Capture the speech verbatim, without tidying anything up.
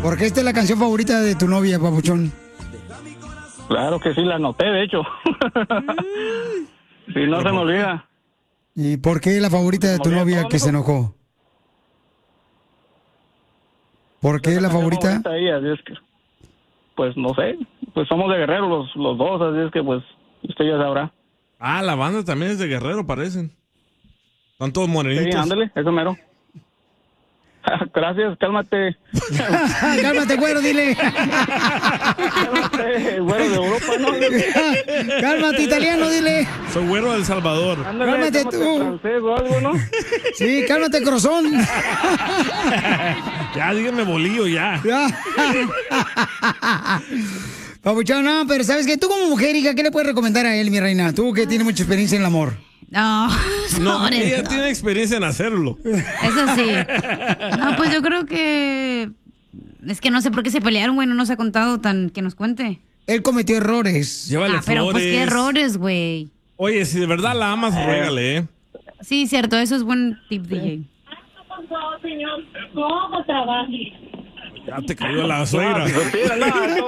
Porque esta es la canción favorita de tu novia, papuchón. Claro que sí, la anoté, de hecho. Sí, no se me olvida. ¿Y por qué la favorita de tu novia que se enojó? ¿Por qué la favorita? favorita de ella, así es que, pues no sé, pues somos de Guerrero los, los dos, así es que pues usted ya sabrá. Ah, la banda también es de Guerrero, parecen. Están todos morenitos. Sí, ándale, eso mero. Gracias, cálmate. Cálmate, güero, dile. Cálmate, güero de Europa, ¿no? Cálmate, italiano, dile. Soy güero de El Salvador. Ándale, cálmate, cálmate tú. Francés o algo, ¿no? Sí, cálmate, crozón. Ya, díganme bolillo, ya. Papuchón, no, pero ¿sabes qué? Tú como mujer, hija, ¿qué le puedes recomendar a él, mi reina? Tú que tienes mucha experiencia en el amor. No, No, sobre ella todo. tiene experiencia en hacerlo. Eso sí. No, pues yo creo que... Es que no sé por qué se pelearon, güey, no nos ha contado tan que nos cuente. Él cometió errores. Llévale Ah, pero flores. pues qué errores, güey. Oye, si de verdad la amas, ruégale, ¿eh? Sí, cierto, eso es buen tip, D J. ¿Cómo trabajas? Ya te cayó la suegra. No,